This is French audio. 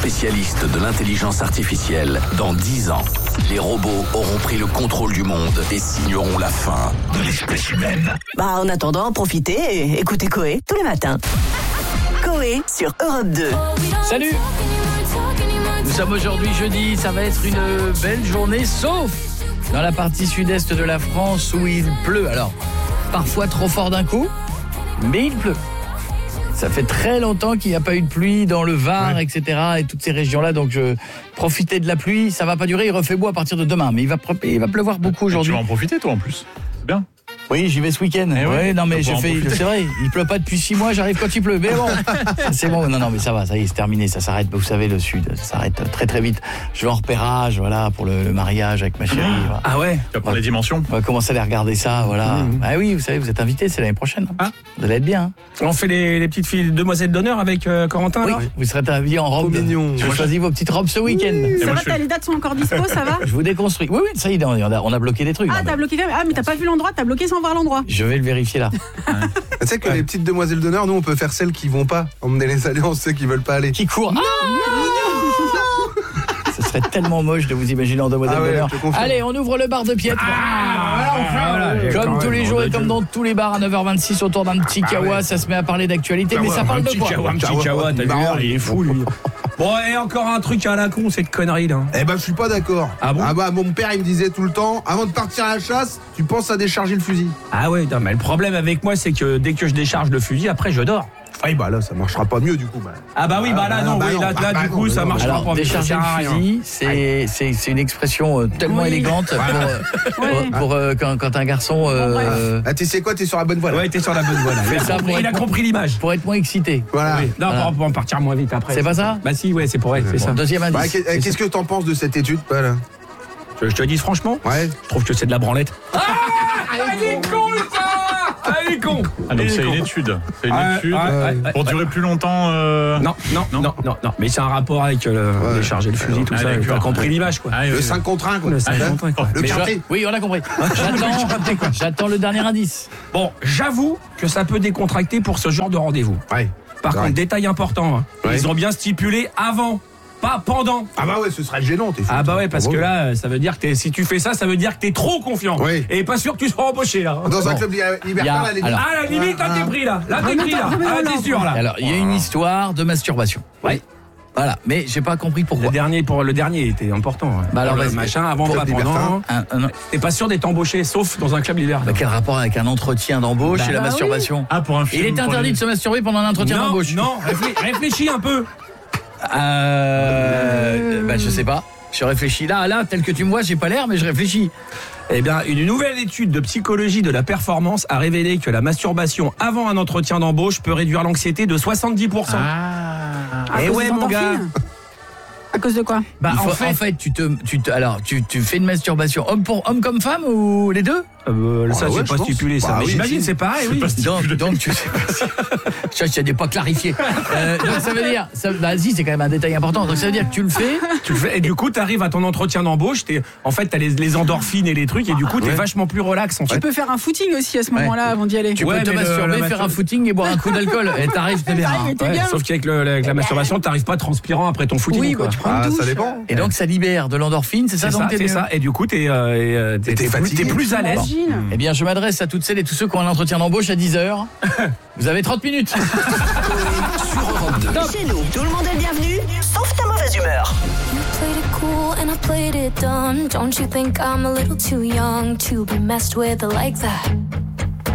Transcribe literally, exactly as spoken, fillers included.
spécialistes de l'intelligence artificielle. Dans dix ans, les robots auront pris le contrôle du monde et signeront la fin de l'espèce humaine. Bah, en attendant, profitez et écoutez Coé tous les matins. Coé sur Europe deux. Salut! Nous sommes aujourd'hui jeudi, ça va être une belle journée, sauf dans la partie sud-est de la France où il pleut. Alors, parfois trop fort d'un coup, mais il pleut. Ça fait très longtemps qu'il n'y a pas eu de pluie dans le Var, ouais. et cetera. Et toutes ces régions-là, donc je profitez de la pluie. Ça va pas durer, il refait beau à partir de demain, mais il va, il va pleuvoir beaucoup aujourd'hui. Tu vas en profiter toi en plus, c'est bien. Oui, j'y vais ce week-end. Eh ouais, ouais, non mais je fais, profiter. c'est vrai, il pleut pas depuis six mois, j'arrive quand il pleut. Mais bon, c'est bon. Non, non, mais ça va, ça y est, c'est terminé, ça s'arrête. Vous savez, le sud, ça s'arrête très très vite. Je vais en repérage, voilà, pour le, le mariage avec ma chérie. Voilà. Ah ouais. Tu vas prendre les dimensions. On va commencer à aller regarder ça, voilà. Mmh. Ah oui, vous savez, vous êtes invités, c'est l'année prochaine. Ah. Vous allez être bien. Hein. On fait les, les petites filles demoiselles d'honneur avec euh, Corentin. Oui, alors vous serez habillés en robe. mignon. Je choisis vos petites robes ce week-end. Mmh, ça moi, va, je t'as fais... les dates sont encore dispo, ça va? Je vous déconstruis. Oui, oui, ça y est, on a, on a bloqué des trucs. Ah, non, t'as mais... bloqué quand même. Ah, mais t'as pas vu l'endroit, t'as bloqué sans voir l'endroit. Je vais le vérifier là. Tu sais que ouais. les petites demoiselles d'honneur, nous on peut faire celles qui vont pas emmener les alliances, ceux qui veulent pas aller. Qui courent. Ce serait tellement moche de vous imaginer en demoiselle ah ouais, d'honneur. Allez, on ouvre le bar de Piètre. Ah, voilà, comme tous les jours et comme dans tous les bars à neuf heures vingt-six autour d'un petit kawa, ah, ça se met à parler d'actualité, mais ça parle de quoi? Un petit kawa, t'as vu, il est fou lui. Bon, et encore un truc à la con, cette connerie là. Eh ben, je suis pas d'accord. Ah bon? Ah bah, mon père, il me disait tout le temps, avant de partir à la chasse, tu penses à décharger le fusil. Ah ouais, non, mais le problème avec moi, c'est que dès que je décharge le fusil, après, je dors. Ah bah là, ça marchera pas mieux du coup. Bah. Ah bah oui, bah là, non, bah oui, non, là, bah, là bah du non, coup, bah ça non, marche Alors, pas. décharger le fusil, c'est, c'est, c'est une expression euh, tellement Oui. élégante pour, euh, Ouais. pour, pour euh, quand, quand un garçon euh, Ah, tu sais quoi, t'es sur la bonne voie là. Ouais, t'es sur la bonne voie là. Il a ça compris, pour il a être- compris l'image. pour être moins excité. Voilà. Oui. Non, Voilà. pour, pour en partir moins vite après. C'est pas ça? Bah si, ouais, c'est pour elle, c'est ça. Deuxième Bah, indice. qu'est- qu'est-ce que t'en penses de cette étude, pas là? Je, je te dis franchement, Ouais. je trouve que c'est de la branlette. Ah, elle est con ça. Elle est con. Ah donc Elle est c'est con. une étude. C'est une Ah, étude. ah, ah, Pour ah, durer plus longtemps. Euh... Non, non, non, non, non, non. Mais c'est un rapport avec euh, Ouais. décharger le fusil, tout Ah, ça. d'accord. T'as compris l'image, quoi. Ah, oui, Le oui. cinq contre un quoi. Le cinq Hein contre un, quoi. Le Mais je- quartier. Oui, on a compris. J'attends, j'attends le dernier indice. Bon, j'avoue que ça peut décontracter pour ce genre de rendez-vous. Ouais. Par Ouais. contre, détail important, hein, Ouais. ils ont bien stipulé avant, pas pendant. Ah bah ouais, ce serait gênant, t'es fou. Ah bah ouais, parce Ah que bon. là, ça veut dire que t'es- si tu fais ça, ça veut dire que t'es trop confiant. Oui. Et pas sûr que tu seras embauché là. Dans un Bon. club li- Il y libertin, a- là, les alors- Ah, la limite, là, t'es pris là. Là, t'es pris là. Ah, t'es sûr là. Alors, il y a une histoire de masturbation. Ouais. Voilà, mais j'ai pas compris Le pourquoi. dernier, pour le dernier était important. hein. Bah alors, Pour le vas-y. machin, avant, Club pas libertin. pendant. Un- un- T'es pas sûr d'être embauché, sauf dans un club libertin. Bah, quel rapport avec un entretien d'embauche Bah, et la bah masturbation? Ah pour un Il film. est pour interdit les- de se masturber pendant un entretien non, d'embauche. non, réflé- réfléchis un peu. Euh, bah, je sais pas. Je réfléchis là, là, tel que tu me vois, j'ai pas l'air, mais je réfléchis. Eh bien, une nouvelle étude de psychologie de la performance a révélé que la masturbation avant un entretien d'embauche peut réduire l'anxiété de soixante-dix pour cent. Ah. À Eh cause ouais, des mon endorphines. gars. À cause de quoi? Bah, Il faut- en fait, en fait, tu te, tu te, alors, tu, tu fais une masturbation homme pour homme comme femme ou les deux? euh, ça, Ah ouais, c'est je pas pense. stipulé, ça. Bah mais oui, j'imagine, si. c'est pareil, oui. pas Donc, donc tu sais pas si... Ça, je t'ai pas clarifié. Euh, donc ça veut dire, ça, bah, si, c'est quand même un détail important. Donc ça veut dire que tu le fais. Tu le fais, et du coup, t'arrives à ton entretien d'embauche, t'es, en fait, t'as les, les endorphines et les trucs, et du coup, t'es Ouais. vachement plus relax, en Tu fait. peux faire un footing aussi à ce moment-là avant d'y aller. Tu Ouais, peux te mais le- masturber, le faire mastur- un footing et boire un coup d'alcool. Et t'arrives, t'es bien. T'arrives et t'es Ouais, bien. sauf qu'avec le- avec la masturbation, t'arrives pas transpirant après ton footing, Oui, quoi. bah, tu prends Ah, une douche. ça dépend. Et donc ça libère de l'endorphine, c'est ça? C'est donc ça, t'es c'est mieux. ça. Et du coup, t'es, euh, et, euh, t'es, T'es t'es plus, fatigué. t'es plus à l'aise. Imagine. Eh bien, je m'adresse à toutes celles et tous ceux qui ont un entretien d'embauche à dix heures. Vous avez trente minutes. Sur Europe deux. Chez nous, tout le monde est bienvenu, sauf ta mauvaise humeur. You played it cool and I played it dumb. Don't you think I'm a little too young to be messed with like that?